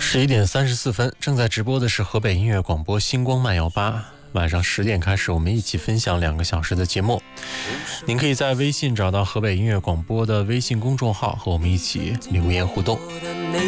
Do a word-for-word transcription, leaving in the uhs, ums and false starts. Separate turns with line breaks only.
十一点三十四分，正在直播的是河北音乐广播星光慢摇吧。晚上十点开始，我们一起分享两个小时的节目。您可以在微信找到河北音乐广播的微信公众号，和我们一起留言互动。